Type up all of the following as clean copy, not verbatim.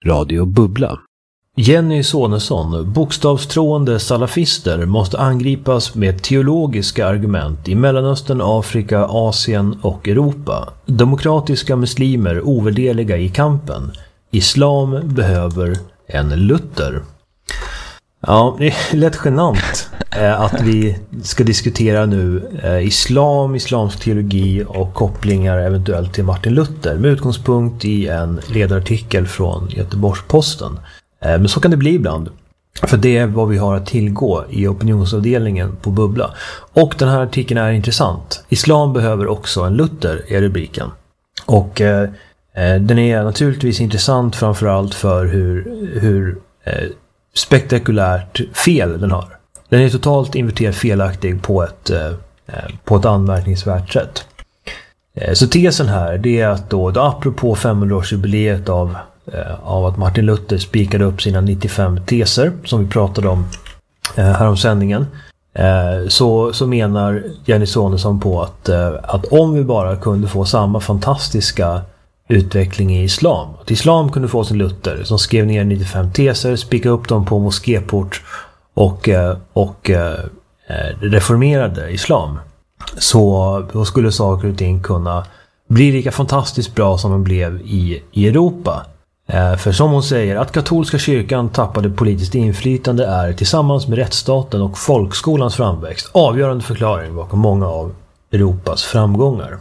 Radio Bubbla. Jenny Sonesson, bokstavstroende salafister måste angripas med teologiska argument i Mellanöstern, Afrika, Asien och Europa. Demokratiska muslimer ovärderliga i kampen. Islam behöver en Luther. Ja, det är lätt genant att vi ska diskutera nu islamsk teologi och kopplingar eventuellt till Martin Luther med utgångspunkt i en ledarartikel från Göteborgs-Posten. Men så kan det bli ibland. För det är vad vi har att tillgå i opinionsavdelningen på Bubbla. Och den här artikeln är intressant. Islam behöver också en Luther är rubriken. Och den är naturligtvis intressant framförallt för hur spektakulärt fel den har. Den är totalt inverterat felaktig på ett anmärkningsvärt sätt. Så tesen här det är att då apropå 500-årsjubileet av att Martin Luther spikade upp sina 95 teser som vi pratade om här om sändningen, så menar Jenny Sonesson på att om vi bara kunde få samma fantastiska utveckling i islam, att islam kunde få sin Luther som skrev ner 95 teser, spikade upp dem på mosképort och reformerade islam, så då skulle saker och ting kunna bli lika fantastiskt bra som de blev i Europa. För som hon säger, att katolska kyrkan tappade politiskt inflytande är tillsammans med rättsstaten och folkskolans framväxt avgörande förklaring bakom många av Europas framgångar.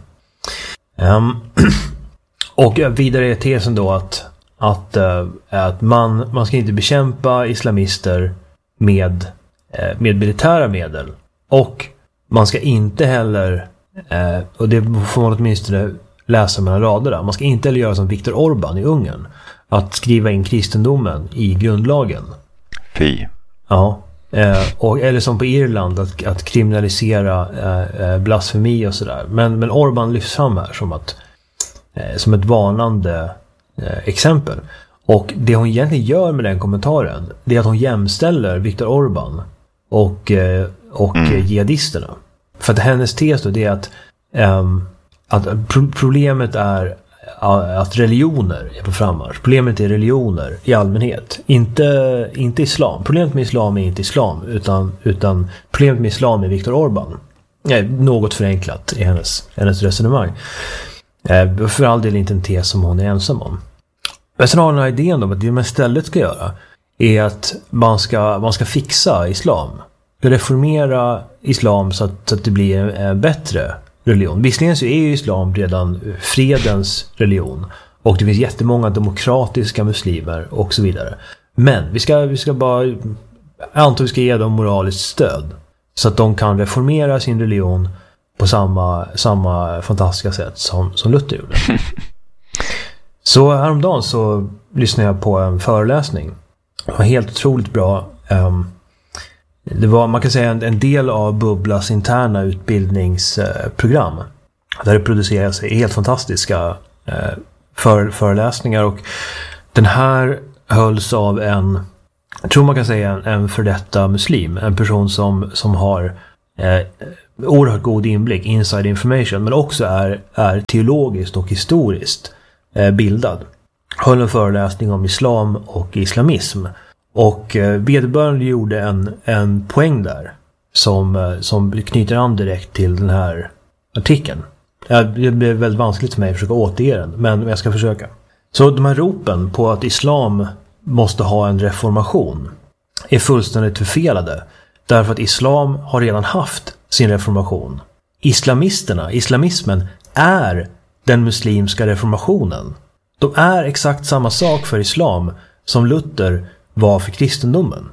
Och vidare är tesen då att man ska inte bekämpa islamister med militära medel, och man ska inte heller, och det får man åtminstone läsa mellan raderna, man ska inte heller göra som Viktor Orbán i Ungern, att skriva in kristendomen i grundlagen. Fy. Ja, eller som på Irland att kriminalisera blasfemi och sådär. Men Orbán lyfts fram här som ett varnande exempel. Och det hon egentligen gör med den kommentaren, det är att hon jämställer Viktor Orbán och jihadisterna. För att hennes tes då, det är att problemet är att religioner är på frammarsch. Problemet är religioner i allmänhet. Inte islam. Problemet med islam är inte islam, utan problemet med islam är Viktor Orbán. Något förenklat i hennes resonemang. För all del inte en tes som hon är ensam om. Men sen har den här idén om att det man istället ska göra är att man ska fixa islam. Reformera islam så att det blir en bättre religion. Visserligen så är ju islam redan fredens religion, och det finns jättemånga demokratiska muslimer och så vidare. Men vi ska bara vi ska ge dem moraliskt stöd så att de kan reformera sin religion på samma fantastiska sätt som Luther gjorde. Så häromdagen så lyssnade jag på en föreläsning. Det var helt otroligt bra. Det var, man kan säga, en del av Bubblas interna utbildningsprogram. Där det produceras helt fantastiska föreläsningar. Och den här hölls av jag tror man kan säga en för detta muslim. En person som har oerhört god inblick, inside information, men också är teologiskt och historiskt bildad. Höll en föreläsning om islam och islamism. Och vederbörande gjorde en poäng där som knyter an direkt till den här artikeln. Det blir väldigt vanskligt för mig att försöka återge den, men jag ska försöka. Så de här ropen på att islam måste ha en reformation är fullständigt förfelade, därför att islam har redan haft sin reformation. Islamismen är den muslimska reformationen. De är exakt samma sak för islam som Luther var för kristendomen.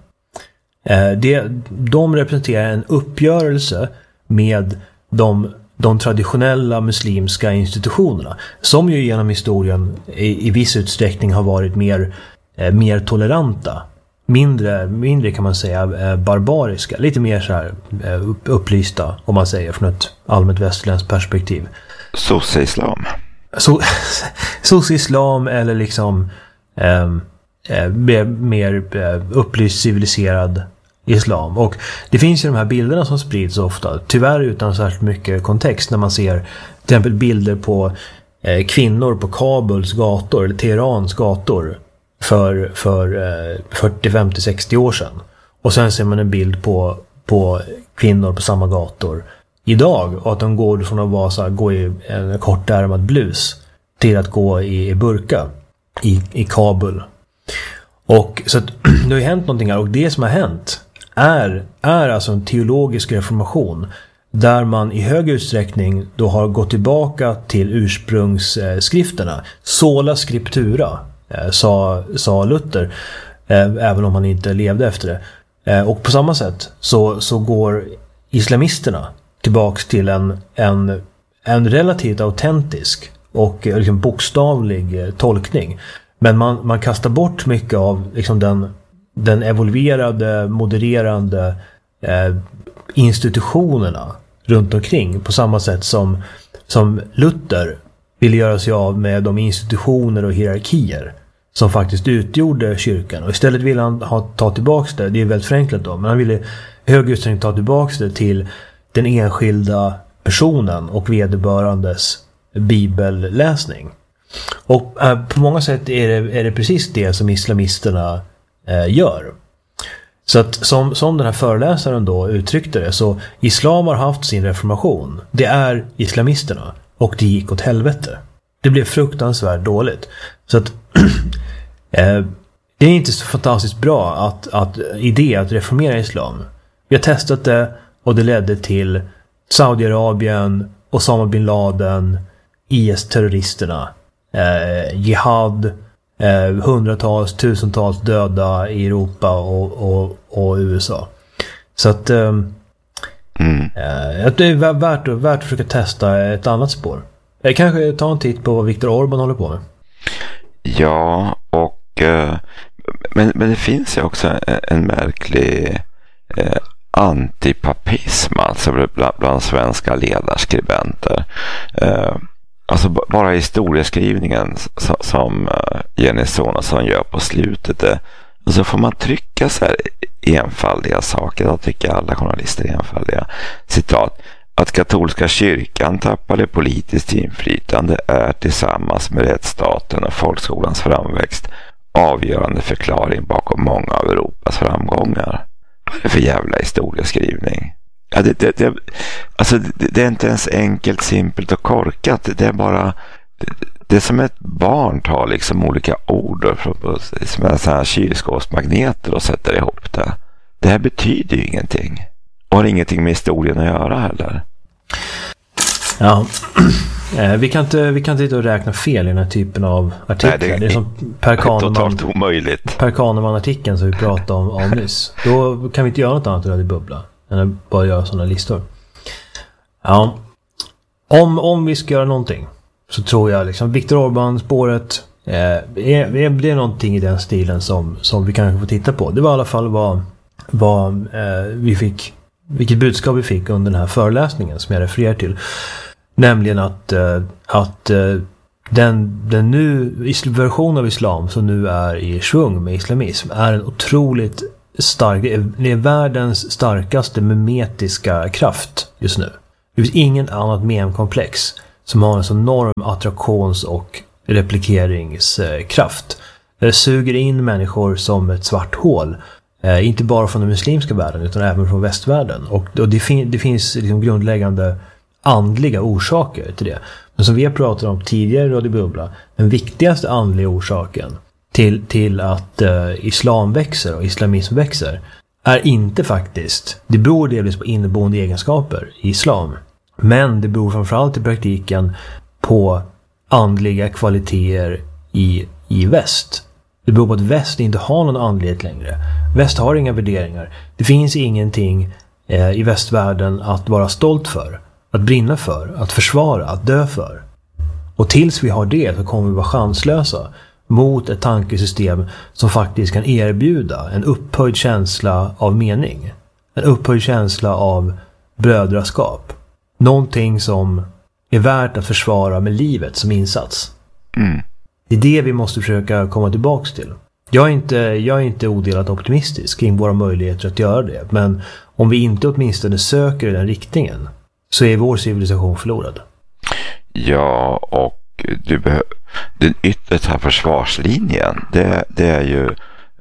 De representerar en uppgörelse med de traditionella muslimska institutionerna, som ju genom historien i viss utsträckning har varit mer toleranta, mindre kan man säga barbariska, lite mer så här upplysta, om man säger från ett allmänt västerländskt perspektiv. Sosse-islam. Sosse-islam, eller liksom mer upplyst civiliserad islam. Och det finns ju de här bilderna som sprids ofta, tyvärr utan särskilt mycket kontext, när man ser till exempel bilder på kvinnor på Kabuls gator eller Teherans gator för 40, 50, 60 år sedan. Och sen ser man en bild på kvinnor på samma gator idag, och att de går från att vara så här, gå i en kortärmad blus till att gå i burka i Kabul. Och så att det har ju hänt någonting här, och det som har hänt är alltså en teologisk reformation där man i hög utsträckning då har gått tillbaka till ursprungsskrifterna. Sola scriptura, sa Luther, även om han inte levde efter det. Och på samma sätt så går islamisterna tillbaks till en relativt autentisk och liksom bokstavlig tolkning. Men man kastar bort mycket av liksom den evolverade, modererande institutionerna runt omkring, på samma sätt som Luther ville göra sig av med de institutioner och hierarkier som faktiskt utgjorde kyrkan. Och istället ville han ta tillbaka det är väldigt förenklat då, men han ville i hög utsträckning ta tillbaka det till den enskilda personen och vederbörandes bibelläsning. Och på många sätt är det precis det som islamisterna gör. Så att som den här föreläsaren då uttryckte det, så islam har haft sin reformation. Det är islamisterna, och det gick åt helvete. Det blev fruktansvärt dåligt. Så att det är inte så fantastiskt bra att idé att reformera islam. Vi har testat det, och det ledde till Saudiarabien, Osama bin Laden, IS-terroristerna, jihad, hundratals, tusentals döda i Europa och USA. Så att det är värt att försöka testa ett annat spår. Jag kanske tar en titt på vad Viktor Orbán håller på med. Ja, och men det finns ju också en märklig antipapism alltså bland svenska ledarskribenter. Alltså bara historieskrivningen som Jenny Sonesson gör på slutet, och så får man trycka så här enfaldiga saker. Jag tycker alla journalister är enfaldiga. Citat: att katolska kyrkan tappade politiskt inflytande är tillsammans med rättsstaten och folkskolans framväxt avgörande förklaring bakom många av Europas framgångar. Vad är det för jävla historieskrivning? Ja, det är inte ens enkelt, simpelt och korkat. Det är bara det är som ett barn tar liksom olika ord som är sådana här kylskåpsmagneter och sätter ihop det. Det här betyder ju ingenting. Och har ingenting med historien att göra heller. Ja, vi kan inte och räkna fel i den här typen av artiklar. Nej, det är som totalt omöjligt. Per Kahneman-artikeln som vi pratade om nyss. Då kan vi inte göra något annat än att bubbla än att bara göra sådana listor. Ja, om vi ska göra någonting så tror jag liksom Viktor Orbán-spåret det är någonting i den stilen som vi kanske får titta på. Det var i alla fall vad vi fick, vilket budskap vi fick under den här föreläsningen som jag refererar till. Nämligen att den nu version av islam som nu är i svung med islamism är en otroligt stark, det är världens starkaste memetiska kraft just nu. Det finns ingen annat memkomplex som har en så enorm attraktions- och replikeringskraft. Det suger in människor som ett svart hål. Inte bara från den muslimska världen utan även från västvärlden. Och det finns liksom grundläggande andliga orsaker till det. Men som vi har pratat om tidigare i Radio Bubbla, den viktigaste andliga orsaken till att islam växer och islamism växer är inte faktiskt, det beror delvis på inneboende egenskaper i islam, men det beror framförallt i praktiken på andliga kvaliteter i väst. Det beror på att väst inte har någon andlighet längre. Väst har inga värderingar. Det finns ingenting i västvärlden att vara stolt för, att brinna för, att försvara, att dö för. Och tills vi har det så kommer vi vara chanslösa mot ett tankesystem som faktiskt kan erbjuda en upphöjd känsla av mening. En upphöjd känsla av brödraskap. Någonting som är värt att försvara med livet som insats. Mm. Det är det vi måste försöka komma tillbaka till. Jag är inte odelat optimistisk kring våra möjligheter att göra det. Men om vi inte åtminstone söker i den riktningen så är vår civilisation förlorad. Ja, och den yttersta försvarslinjen, det är ju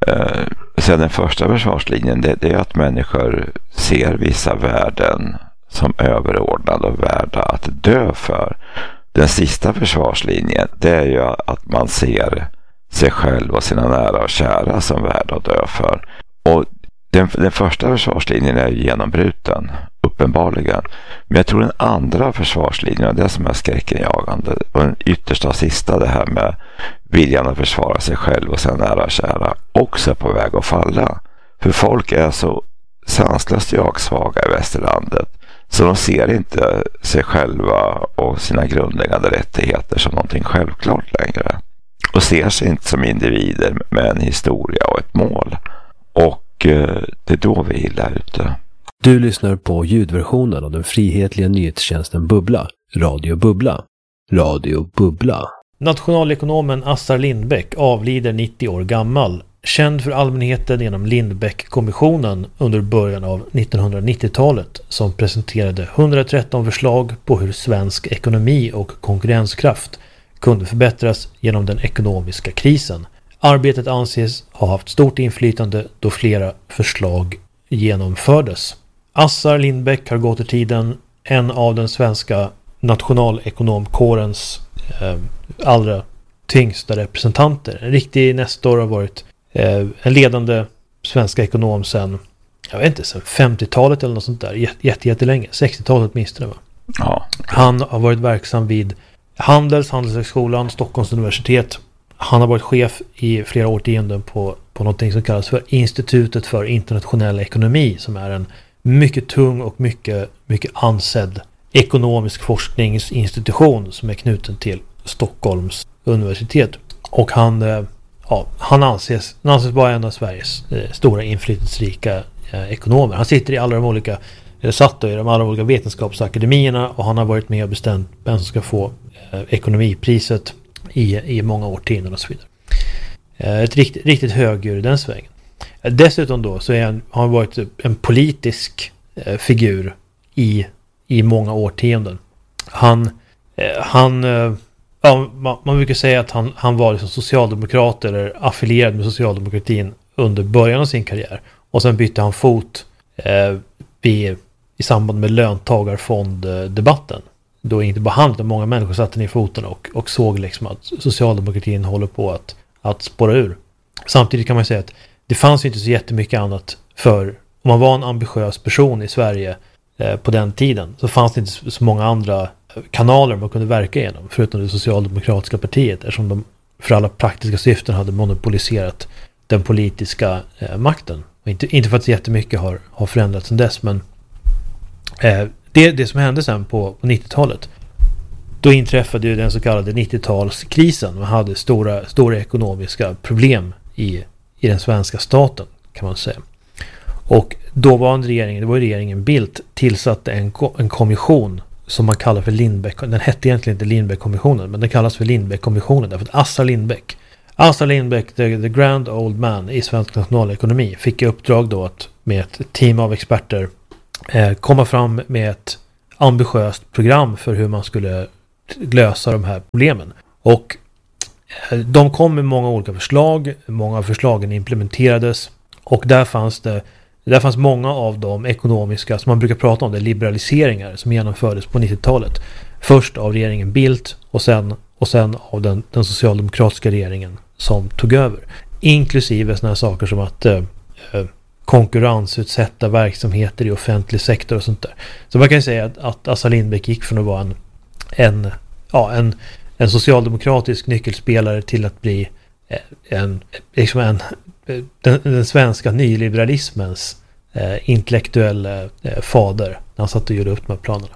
sen den första försvarslinjen, det är att människor ser vissa värden som överordnade och värda att dö för. Den sista försvarslinjen, det är ju att man ser sig själv och sina nära och kära som värda att dö för. Och den första försvarslinjen är genombruten, uppenbarligen. Men jag tror den andra försvarslinjen, det som är skräckenjagande, och den yttersta sista, det här med viljan att försvara sig själv och sina nära och kära, också är på väg att falla. För folk är så sanslöst jagsvaga i västerlandet, så de ser inte sig själva och sina grundläggande rättigheter som någonting självklart längre. Och ser sig inte som individer med en historia och ett mål. Och det är då vi är illa ute. Du lyssnar på ljudversionen av den frihetliga nyhetstjänsten Bubbla. Radio Bubbla. Radio Bubbla. Nationalekonomen Assar Lindbeck avlider 90 år gammal. Känd för allmänheten genom Lindbeck-kommissionen under början av 1990-talet som presenterade 113 förslag på hur svensk ekonomi och konkurrenskraft kunde förbättras genom den ekonomiska krisen. Arbetet anses ha haft stort inflytande då flera förslag genomfördes. Assar Lindbeck har gått i tiden, en av den svenska nationalekonomkårens allra tyngsta representanter. En riktig nestor, har varit en ledande svenska ekonom sedan 50-talet eller något sånt där. Jättelänge. 60-talet åtminstone, va? Ja. Han har varit verksam vid Handelshögskolan, Stockholms universitet. Han har varit chef i flera årtionden på något som kallas för Institutet för internationell ekonomi, som är en mycket tung och mycket ansedd ekonomisk forskningsinstitution som är knuten till Stockholms universitet. Och han anses vara en av Sveriges stora inflytelserika ekonomer. Han sitter i alla de olika vetenskapsakademierna, och han har varit med och bestämt vem som ska få ekonomipriset i många årtionden och så vidare. Ett riktigt högdjur i den svängen. Dessutom då så har han varit en politisk figur i många årtionden. Man brukar säga att han var liksom socialdemokrat eller affilierad med socialdemokratin under början av sin karriär, och sen bytte han fot i samband med löntagarfonddebatten. Då inte bara han, utan många människor satte ner foten och såg liksom att socialdemokratin håller på att spåra ur. Samtidigt kan man säga att det fanns inte så jättemycket annat för, om man var en ambitiös person i Sverige på den tiden, så fanns det inte så många andra kanaler man kunde verka igenom förutom det socialdemokratiska partiet, eftersom de för alla praktiska syften hade monopoliserat den politiska makten. Och inte för att så jättemycket har förändrats sedan dess, men det som hände sen på 90-talet, då inträffade ju den så kallade 90-talskrisen. Man hade stora ekonomiska problem i den svenska staten, kan man säga. Och dåvarande regeringen, det var regeringen Bildt, tillsatte en kommission som man kallar för Lindbeck. Den hette egentligen inte Lindbeck-kommissionen, men den kallas för Lindbeck-kommissionen därför att Assar Lindbeck, the grand old man i svensk nationalekonomi, fick i uppdrag då att med ett team av experter komma fram med ett ambitiöst program för hur man skulle lösa de här problemen. Och de kom med många olika förslag. Många av förslagen implementerades, och där fanns många av de ekonomiska, som man brukar prata om, det liberaliseringar som genomfördes på 90-talet. Först av regeringen Bildt och sen av den socialdemokratiska regeringen som tog över. Inklusive sådana saker som att konkurrensutsätta verksamheter i offentlig sektor och sånt där. Så man kan säga att Assar Lindbeck gick från att vara en socialdemokratisk nyckelspelare till att bli den svenska nyliberalismens intellektuella fader när han satt och gjorde upp de här planerna.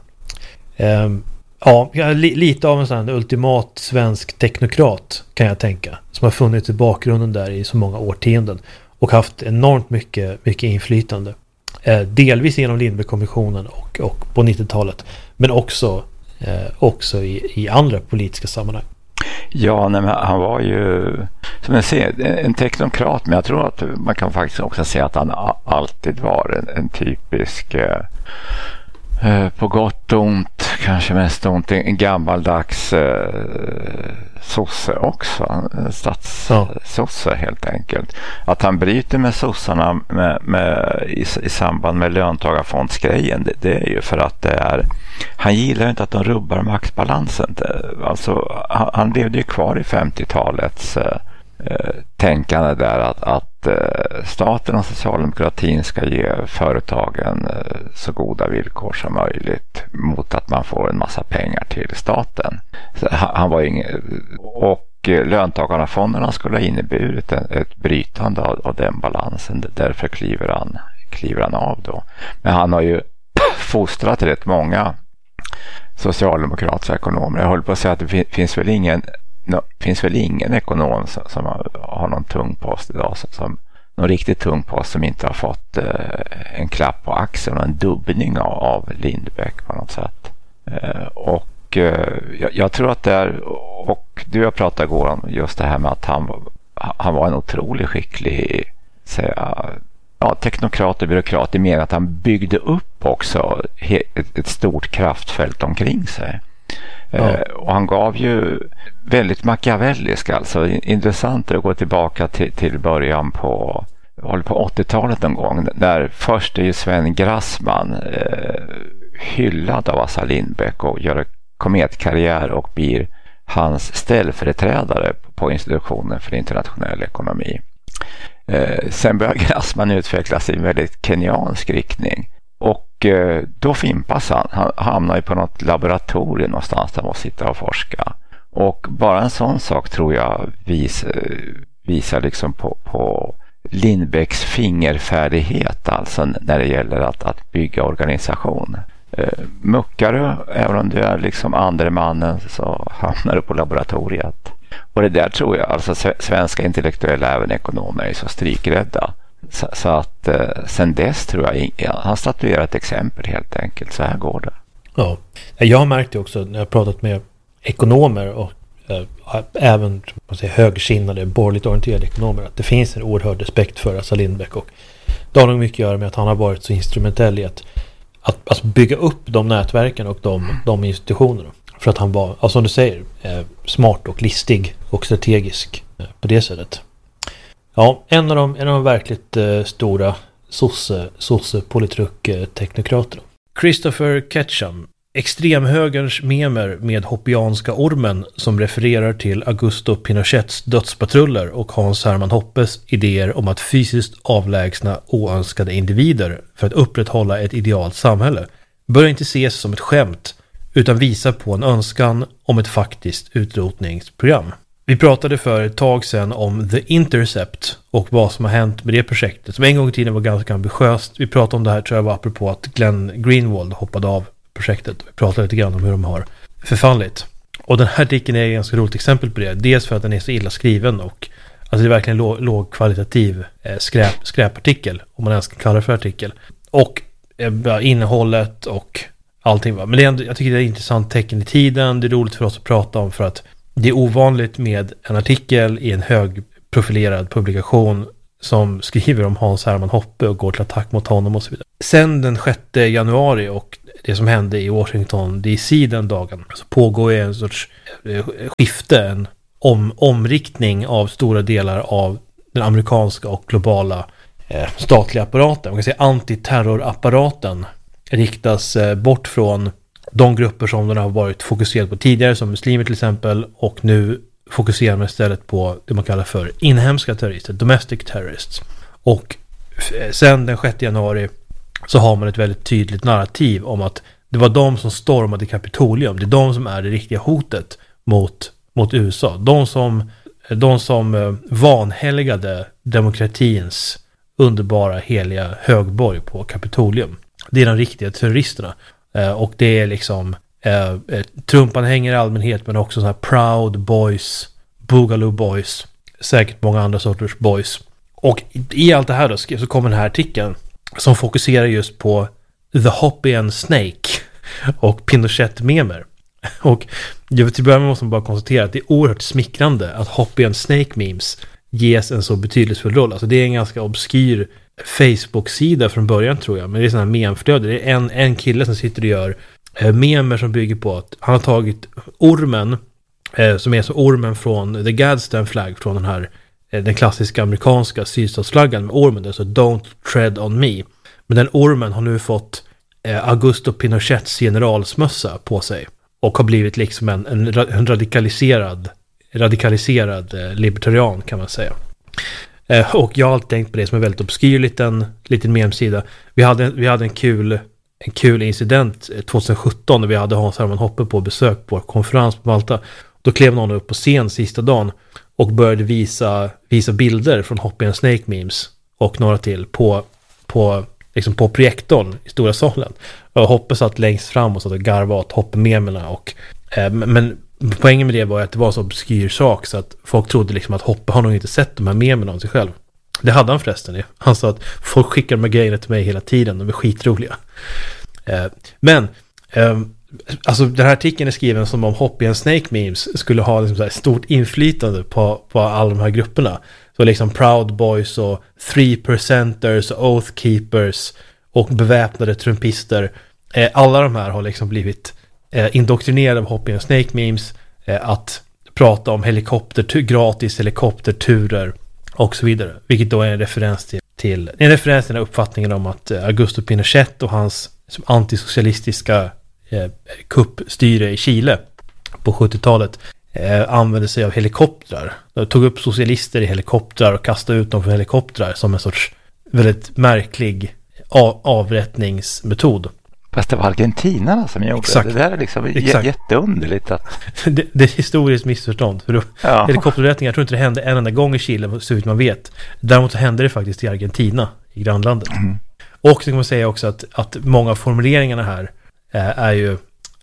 Lite av en sån ultimat svensk teknokrat, kan jag tänka, som har funnits i bakgrunden där i så många årtionden och haft enormt mycket inflytande. Delvis genom Lindbeck-kommissionen och på 90-talet, men också i andra politiska sammanhang. Ja, men han var ju, som jag ser, en teknokrat, men jag tror att man kan faktiskt också säga att han alltid var en typisk På gott och ont, kanske mest ont, en gammaldags sosse också, statssosse helt enkelt. Att han bryter med sossarna i samband med löntagarfondsgrejen, det är ju för att han gillar inte att de rubbar maktbalansen. Alltså, han levde ju kvar i 50-talets tänkande där att staten och socialdemokratin ska ge företagen så goda villkor som möjligt mot att man får en massa pengar till staten. Så han var och löntagarfonderna skulle ha inneburit ett brytande av den balansen. Därför kliver han av då. Men han har ju fostrat rätt många socialdemokratiska ekonomer. Jag håller på att säga att det finns väl ingen ekonom som har någon tung post idag, som någon riktigt tung post som inte har fått en klapp på axeln och en dubbning av Lindbeck på något sätt. Jag tror att det är, och du har pratat igår om just det här med att han var en otroligt skicklig teknokrat och byråkrat, i meningen att han byggde upp också ett stort kraftfält omkring sig. Och han gav ju väldigt machiavellisk, alltså intressant att gå tillbaka till början på 80-talet någon gång, där först är ju Sven Grassman hyllad av Assar Lindbeck och gör kometkarriär och blir hans ställföreträdare på institutionen för internationell ekonomi. Sen börjar Grassman utvecklas i en väldigt kenyansk riktning. Och då fimpas han hamnar ju på något laboratorium någonstans där man måste sitta och forska. Och bara en sån sak tror jag visar liksom på Lindbecks fingerfärdighet, alltså när det gäller att bygga organisation. Muckar, även om du är liksom andre mannen, så hamnar du på laboratoriet. Och det där tror jag, alltså svenska intellektuella, även ekonomer, är så strikrädda. Så att sen dess tror jag han statuerar ett exempel helt enkelt. Så här går det. Ja, jag har märkt det också när jag har pratat med ekonomer och även högskinnade, borgerligt orienterade ekonomer, att det finns en oerhörd respekt för Assar Lindbeck, och det har nog mycket att göra med att han har varit så instrumentell i att bygga upp de nätverken och de institutionerna. För att han var, alltså som du säger, smart och listig och strategisk på det sättet. Ja, en av de verkligt stora sosse-politruk-teknokraterna. Christopher Ketchum, extremhögerns memer med hoppianska ormen, som refererar till Augusto Pinochets dödspatruller och Hans Hermann Hoppes idéer om att fysiskt avlägsna oönskade individer för att upprätthålla ett idealt samhälle, bör inte ses som ett skämt utan visar på en önskan om ett faktiskt utrotningsprogram. Vi pratade för ett tag sedan om The Intercept och vad som har hänt med det projektet, som en gång i tiden var ganska ambitiöst. Vi pratade om det här, tror jag, var apropå att Glenn Greenwald hoppade av projektet. Vi pratade lite grann om hur de har förfallit. Och den här artikeln är ett ganska roligt exempel på det. Dels för att den är så illa skriven, och alltså det är verkligen lågkvalitativ skräpartikel, om man ens kan kalla det för artikel. Och innehållet och allting. Men det är ändå, jag tycker det är ett intressant tecken i tiden. Det är roligt för oss att prata om, för att det är ovanligt med en artikel i en högprofilerad publikation som skriver om Hans Hermann Hoppe och går till attack mot honom och så vidare. Sen den 6 januari och det som hände i Washington DC den dagen, så pågår en sorts skifte, en omriktning av stora delar av den amerikanska och globala statliga apparaten. Man kan säga antiterrorapparaten riktas bort från de grupper som den har varit fokuserad på tidigare, som muslimer till exempel, och nu fokuserar man istället på det man kallar för inhemska terrorister, domestic terrorists. Och sen den 6 januari så har man ett väldigt tydligt narrativ om att det var de som stormade Kapitolium, det är de som är det riktiga hotet mot USA. De som vanhelgade demokratins underbara heliga högborg på Kapitolium. Det är de riktiga terroristerna. Och det är liksom Trump-anhängare i allmänhet, men också så här Proud Boys, Boogaloo Boys, säkert många andra sorters boys. Och i allt det här då så kommer den här artikeln som fokuserar just på The Hoppian Snake och Pinochet-memer. Och till början måste man bara konstatera att det är oerhört smickrande att Hoppian Snake memes ges en så betydelsefull roll. Alltså det är en ganska obskyr Facebook-sida från början tror jag. Men det är sådana här memflöde. Det är en kille som sitter och gör memer som bygger på att han har tagit ormen som är så ormen från The Gadsden Flag, från den här den klassiska amerikanska sydstatsflaggan med ormen där så Don't tread on me. Men den ormen har nu fått Augusto Pinochets generalsmössa på sig och har blivit liksom en radikaliserad libertarian kan man säga. Och jag har alltid tänkt på det som en väldigt obskyr liten memsida. Vi hade en kul incident 2017 när vi hade Hans Hermann Hoppe på besök på konferens på Malta. Då klev någon upp på scen sista dagen och började visa bilder från Hoppe and Snake memes och några till på projektorn i stora salen. Och Hoppe satt längst fram och satt och garvade åt Hoppe-memerna men poängen med det var att det var så obskyr sak så att folk trodde liksom att Hoppe har nog inte sett de här memerna om sig själv. Det hade han förresten. Han sa att folk skickar de här grejerna till mig hela tiden. De är skitroliga. Alltså den här artikeln är skriven som om Hoppe and Snake memes skulle ha liksom så här stort inflytande på alla de här grupperna. Så liksom Proud Boys och 3%ers och Oath Keepers och beväpnade trumpister. Alla de här har liksom blivit indoktrinerade av Hoppe and Snake memes att prata om gratis helikopterturer och så vidare. Vilket då är en referens till den här uppfattningen om att Augusto Pinochet och hans antisocialistiska kuppstyre i Chile på 70-talet använde sig av helikoptrar. De tog upp socialister i helikoptrar och kastade ut dem från helikoptrar som en sorts väldigt märklig avrättningsmetod. Fast det var argentinarna som gjorde det. Det där är liksom jätteunderligt. Det är historiskt missförstånd. För helikopterrättningar, jag tror inte det hände en enda gång i Chile, så vitt man vet. Däremot så hände det faktiskt i Argentina, i grannlandet. Mm. Och så kan man säga också att många av formuleringarna här är ju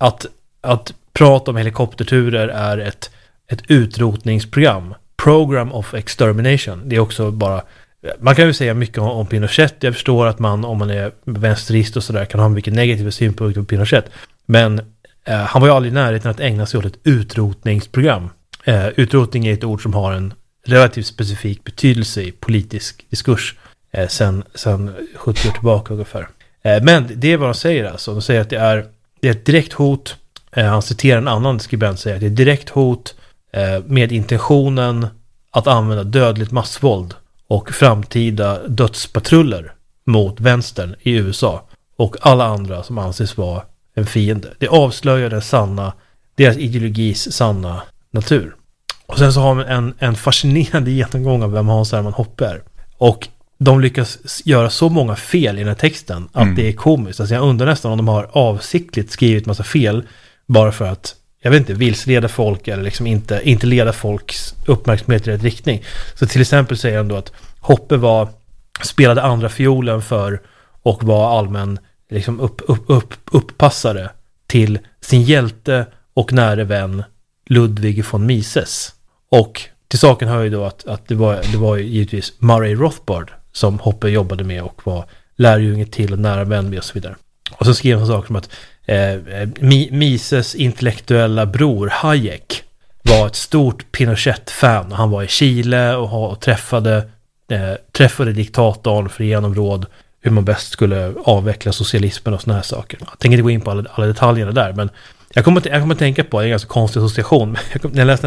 att prata om helikopterturer är ett utrotningsprogram. Program of extermination. Det är också bara... Man kan ju säga mycket om Pinochet. Jag förstår att om man är vänsterist och sådär kan ha mycket negativa synpunkter på Pinochet. Men han var ju aldrig i närheten att ägna sig åt ett utrotningsprogram. Utrotning är ett ord som har en relativt specifik betydelse i politisk diskurs sen 70 år tillbaka ungefär. Men det är vad de säger alltså. De säger att det är ett direkt hot. Han citerar en annan skribent säger att det är ett direkt hot med intentionen att använda dödligt massvåld och framtida dödspatruller mot vänstern i USA och alla andra som anses vara en fiende. Det avslöjar deras ideologis sanna natur. Och sen så har man en fascinerande genomgång av vem Hans Hermann Hoppe är. Och de lyckas göra så många fel i den här texten att det är komiskt. Alltså jag undrar nästan om de har avsiktligt skrivit massa fel bara för att, jag vet inte, vilseleda folk eller liksom inte leda folks uppmärksamhet i rätt riktning. Så till exempel säger han då att Hoppe spelade andra fiolen för och var allmän liksom upppassare till sin hjälte och nära vän Ludwig von Mises. Och till saken hör ju då att det var ju givetvis Murray Rothbard som Hoppe jobbade med och var lärjunge till och nära vän med och så vidare. Och så skrev han saker som att Mises intellektuella bror Hayek var ett stort Pinochet-fan. Han var i Chile och träffade diktatorn för genområd hur man bäst skulle avveckla socialismen och såna här saker. Jag tänker inte gå in på alla detaljerna där, men jag kommer att tänka på en ganska konstig association. När jag läste